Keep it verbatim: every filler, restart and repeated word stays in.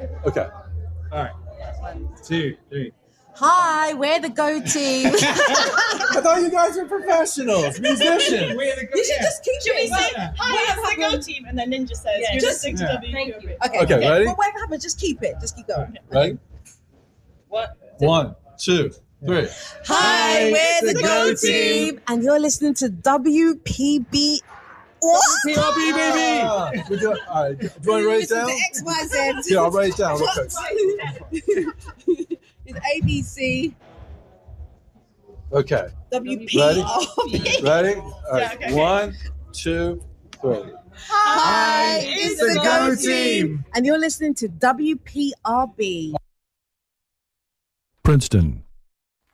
Okay. All right. One, two, three. Hi, we're the Go Team. I thought you guys were professionals, musicians. We're the go- You should yeah. just keep Should we it. say, Yeah. hi, it's the Go Team, and then Ninja says, Yeah, you're just- listening to yeah. W P O B. Thank you. Okay. Okay, Okay, ready? But whatever happens, just keep it. Just keep going. Ready? What? One, two, three. Hi, we're the the Go Go Team, and you're listening to W P B. What? P R B, baby. We do it. All right. Do you want to write it Listen down? to X Y Z. Yeah, I'll write it down real quick. It's A B C Okay. W P Ready? R B. Ready? All right. Yeah, okay. One, two, three. Hi, it's it's the the Go Go Team. Team, and you're listening to W P R B. Princeton.